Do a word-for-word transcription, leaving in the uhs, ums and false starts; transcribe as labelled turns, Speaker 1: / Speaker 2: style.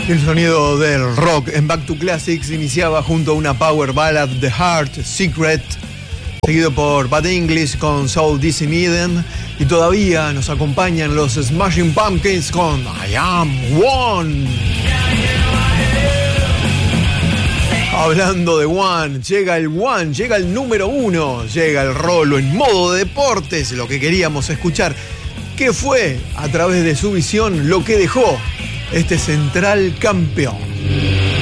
Speaker 1: El sonido del rock en Back to Classics iniciaba junto a una power ballad, The Heart Secret, seguido por Bad English con Soul Dizzy Eden, y todavía nos acompañan los Smashing Pumpkins con I Am One. Hablando de One, llega el One, llega el número uno, llega el Rolo en modo de deportes, lo que queríamos escuchar. ¿Qué fue, a través de su visión, lo que dejó este central campeón?